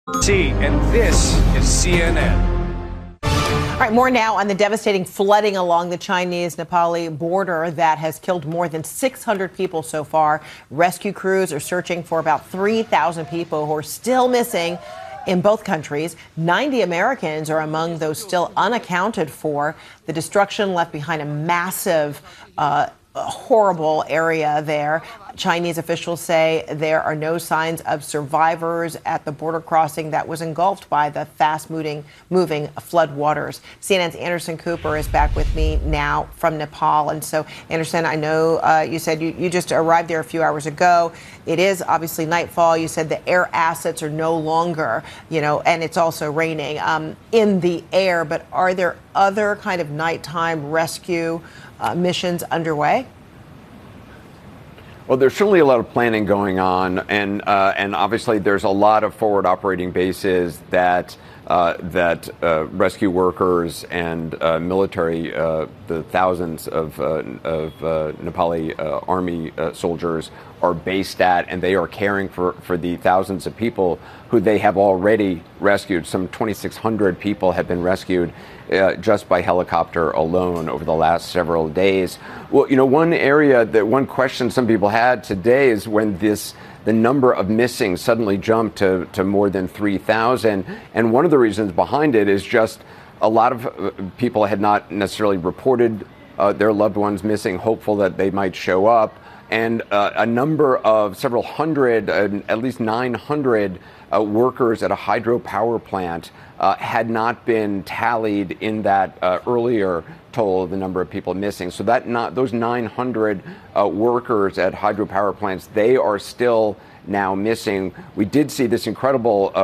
And this is CNN. All right, more now on the devastating flooding along the Chinese-Nepali border that has killed more than 600 people so far. Rescue crews are searching for about 3,000 people who are still missing in both countries. 90 Americans are among those still unaccounted for. The destruction left behind a massive horrible area there. Chinese officials say there are no signs of survivors at the border crossing that was engulfed by the fast-moving flood waters. CNN's Anderson Cooper is back with me now from Nepal. And so, Anderson, I know you said you just arrived there a few hours ago. It is obviously nightfall. You said the air assets are no longer, and it's also raining in the air. But are there other kind of nighttime rescue missions underway? Well, there's certainly a lot of planning going on, and obviously there's a lot of forward operating bases that rescue workers and military, the thousands of Nepali army soldiers are based at, and they are caring for the thousands of people who they have already rescued. Some 2,600 people have been rescued just by helicopter alone over the last several days. Well, one question some people had today is when the number of missing suddenly jumped to more than 3,000. And one of the reasons behind it is just a lot of people had not necessarily reported their loved ones missing, hopeful that they might show up. And a number of several hundred, at least 900 workers at a hydropower plant had not been tallied in that earlier total of the number of people missing. So those 900 workers at hydropower plants, they are still now missing. We did see this incredible